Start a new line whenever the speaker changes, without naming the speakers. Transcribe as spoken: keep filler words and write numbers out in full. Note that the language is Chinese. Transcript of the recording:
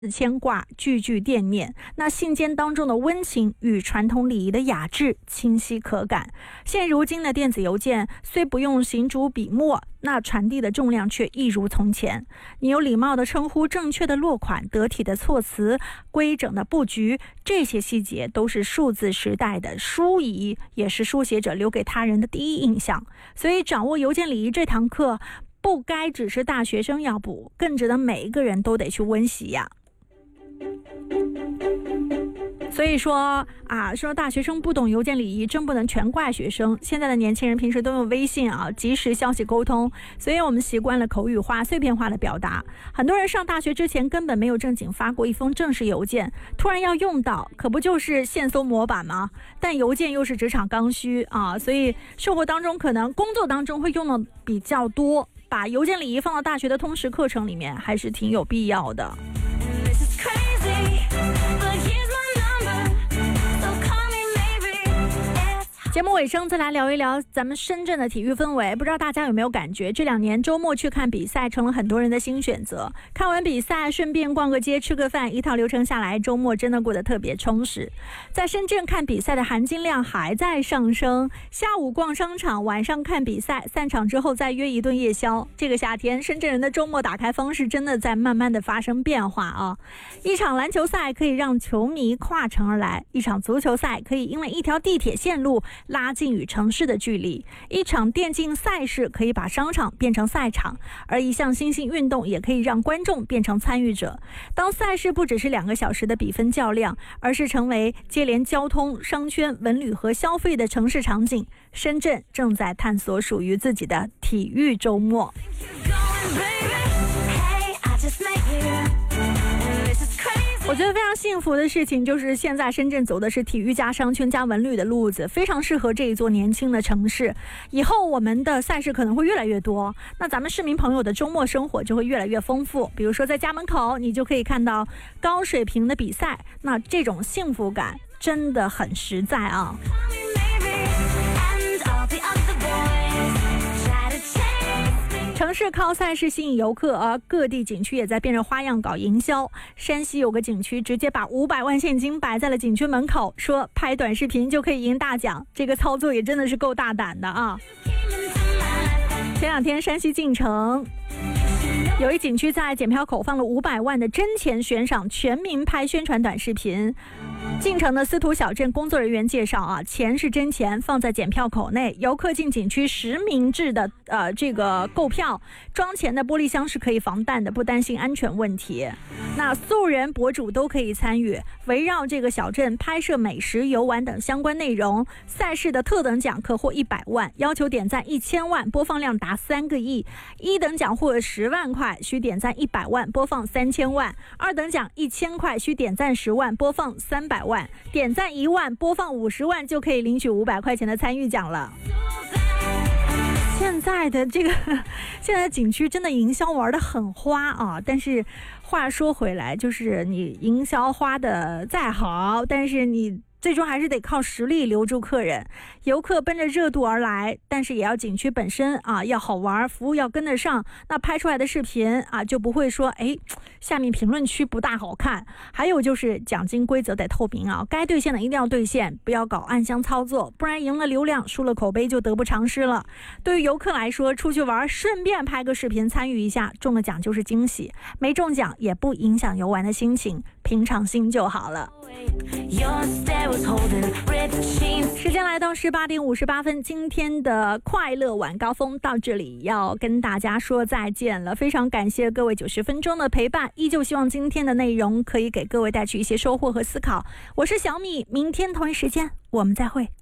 牵挂，句句惦念。那信笺当中的温情与传统礼仪的雅致清晰可感。现如今的电子邮件虽不用行主笔墨，那传递的重量却一如从前。你有礼貌的称呼，正确的落款，得体的措辞，规整的布局，这些细节都是数字时代的书仪，也是书写者留给他人的第一印象。所以掌握邮件礼仪这堂课不该只是大学生要补，更值得每一个人都得去温习呀。所以说啊，说大学生不懂邮件礼仪，真不能全怪学生。现在的年轻人平时都用微信啊，即时消息沟通，所以我们习惯了口语化、碎片化的表达。很多人上大学之前根本没有正经发过一封正式邮件，突然要用到，可不就是现搜模板吗？但邮件又是职场刚需啊，所以生活当中可能工作当中会用的比较多，把邮件礼仪放到大学的通识课程里面，还是挺有必要的。节目尾声再来聊一聊咱们深圳的体育氛围，不知道大家有没有感觉，这两年周末去看比赛成了很多人的新选择。看完比赛顺便逛个街吃个饭，一套流程下来，周末真的过得特别充实。在深圳看比赛的含金量还在上升，下午逛商场，晚上看比赛，散场之后再约一顿夜宵。这个夏天深圳人的周末打开方式真的在慢慢的发生变化啊！一场篮球赛可以让球迷跨城而来，一场足球赛可以因为一条地铁线路拉近与城市的距离，一场电竞赛事可以把商场变成赛场，而一项新兴运动也可以让观众变成参与者。当赛事不只是两个小时的比分较量，而是成为接连交通、商圈、文旅和消费的城市场景，深圳正在探索属于自己的体育周末。我觉得非常幸福的事情就是现在深圳走的是体育加商圈加文旅的路子，非常适合这一座年轻的城市。以后我们的赛事可能会越来越多，那咱们市民朋友的周末生活就会越来越丰富。比如说在家门口你就可以看到高水平的比赛，那这种幸福感真的很实在啊。城市靠赛事吸引游客，而各地景区也在变着花样搞营销。山西有个景区直接把五百万现金摆在了景区门口，说拍短视频就可以赢大奖，这个操作也真的是够大胆的啊！前两天山西晋城有一景区在检票口放了五百万的真钱悬赏，全民拍宣传短视频。晋城的司徒小镇工作人员介绍啊，钱是真钱，放在检票口内，游客进景区实名制的呃这个购票，装钱的玻璃箱是可以防弹的，不担心安全问题。那素人博主都可以参与，围绕这个小镇拍摄美食、游玩等相关内容。赛事的特等奖可获一百万，要求点赞一千万，播放量达三个亿；一等奖获十万块，需点赞一百万，播放三千万；二等奖一千块，需点赞十万，播放三百万；点赞一万，播放五十万，就可以领取五百块钱的参与奖了。现在的这个现在的景区真的营销玩得很花啊，但是话说回来，就是你营销花的再好，但是你最终还是得靠实力留住客人。游客奔着热度而来，但是也要景区本身啊要好玩，服务要跟得上，那拍出来的视频啊就不会说哎下面评论区不大好看。还有就是奖金规则得透明啊，该兑现的一定要兑现，不要搞暗箱操作，不然赢了流量输了口碑就得不偿失了。对于游客来说，出去玩顺便拍个视频参与一下，中了奖就是惊喜，没中奖也不影响游玩的心情，平常心就好了。时间来到十八点五十八分，今天的快乐晚高峰到这里要跟大家说再见了。非常感谢各位九十分钟的陪伴，依旧希望今天的内容可以给各位带去一些收获和思考。我是小米，明天同一时间我们再会。